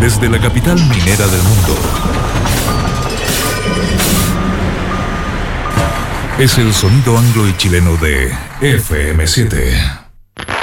Desde la capital minera del mundo. Es el sonido anglo y chileno de FM7.